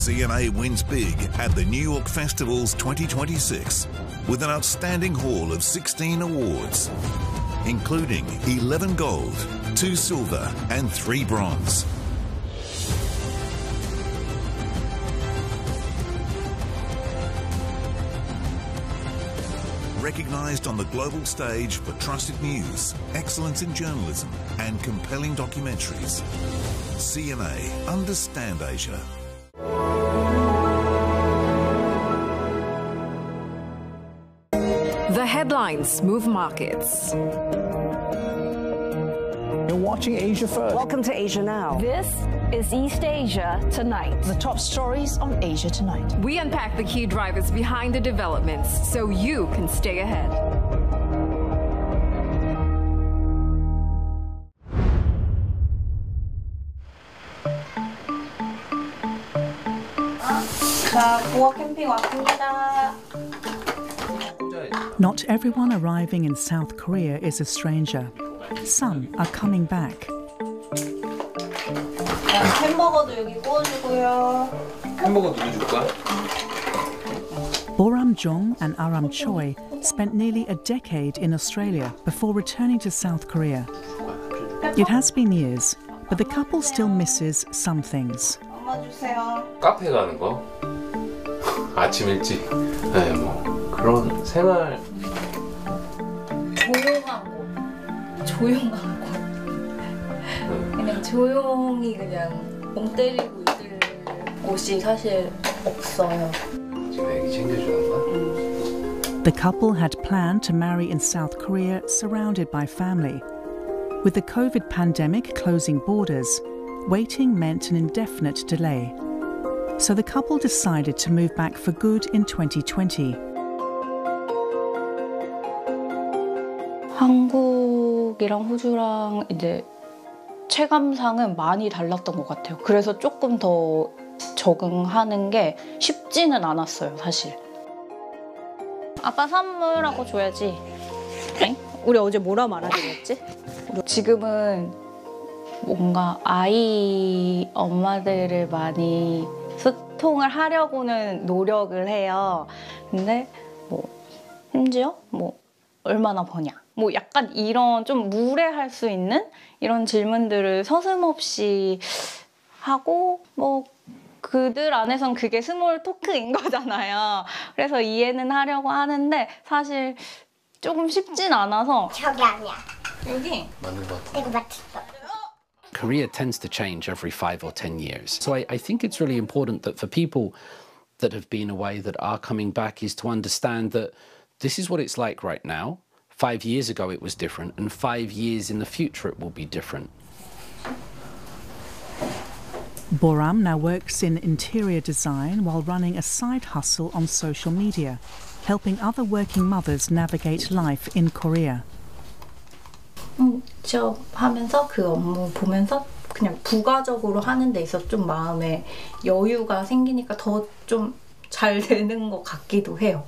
CNA wins big at the New York Festivals 2026 with an outstanding haul of 16 awards, including 11 gold, 2 silver and 3 bronze. Recognised on the global stage for trusted news, excellence in journalism and compelling documentaries. CNA, understand Asia. The headlines move markets. You're watching Asia First. Welcome to Asia Now. This is East Asia Tonight. The top stories on Asia Tonight. We unpack the key drivers behind the developments so you can stay ahead. Not everyone arriving in South Korea is a stranger. Some are coming back. 햄버거도 여기 구워주고요. 햄버거 누구 줄 거야? Boram Jong and Aram Choi spent nearly a decade in Australia before returning to South Korea. It has been years, but the couple still misses some things. 엄마 주세요. 카페 가는 거? 아침 일찍. 네, 뭐 그런 생활. 조용한 곳. 그냥 조용히 그냥 멍 때리고 있을 곳이 사실 없어요. 지금 애기 챙겨주는 거야? The couple had planned to marry in South Korea surrounded by family. With the COVID pandemic closing borders, waiting meant an indefinite delay. So the couple decided to move back for good in 2020. 한국이랑 호주랑 이제 체감상은 많이 달랐던 것 같아요. 그래서 조금 더 적응하는 게 쉽지는 않았어요, 사실. 아빠 선물하고 줘야지. 엥? 우리 어제 뭐라 말하기로 했지? 지금은 뭔가 아이 엄마들을 많이 소통을 하려고는 노력을 해요. 근데 뭐 심지어 뭐 얼마나 버냐? 뭐 약간 이런 좀 무례할 수 있는 이런 질문들을 서슴없이 하고 뭐 그들 안에선 그게 스몰 토크인 거잖아요. 그래서 이해는 하려고 하는데 사실 조금 쉽진 않아서. 저기 아니야. 여기? 맞는 거 같아. 이거 맞췄어. Korea tends to change every 5 or 10 years. So I think it's really important that for people that have been away that are coming back is to understand that this is what it's like right now. 5 years ago it was different, and 5 years in the future it will be different. Boram now works in interior design while running a side hustle on social media, helping other working mothers navigate life in Korea. 취업하면서 그 업무 보면서 그냥 부가적으로 하는 데 있어서 좀 마음에 여유가 생기니까 더 좀 잘 되는 것 같기도 해요.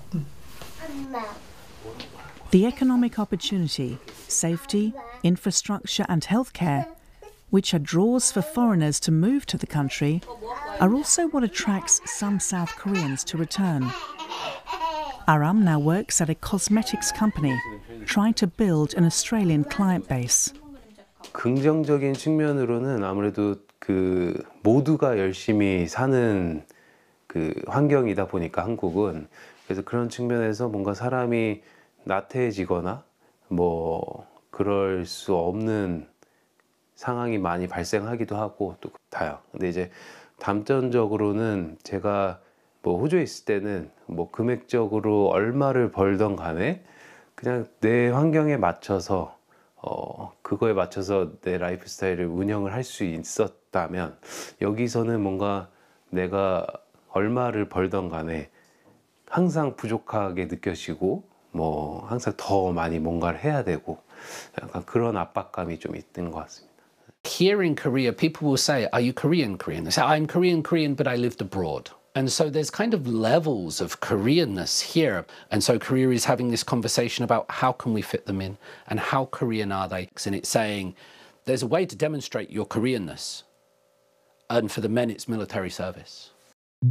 The economic opportunity, safety, infrastructure and healthcare, which are draws for foreigners to move to the country, are also what attracts some South Koreans to return. Aram now works at a cosmetics company, trying to build an Australian client base. 긍정적인 측면으로는 아무래도 그 모두가 열심히 사는 그 환경이다 보니까 한국은 그래서 그런 측면에서 뭔가 사람이 나태해지거나 뭐 그럴 수 없는 상황이 많이 발생하기도 하고 또 다요. 근데 이제 단점적으로는 제가 뭐 호주에 있을 때는 뭐 금액적으로 얼마를 벌던 간에 그냥 내 환경에 맞춰서 그거에 맞춰서 내 라이프 스타일을 운영을 할 수 있었다면 여기서는 뭔가 내가 얼마를 벌던 간에 항상 부족하게 느껴지고 뭐 항상 더 많이 뭔가를 해야 되고 약간 그런 압박감이 좀 있는 것 같습니다. Here in Korea, people will say, are you Korean? They say, I'm Korean, but I lived abroad. And so there's kind of levels of Koreanness here. And so Korea is having this conversation about how can we fit them in and how Korean are they? And it's saying there's a way to demonstrate your Koreanness. And for the men, it's military service.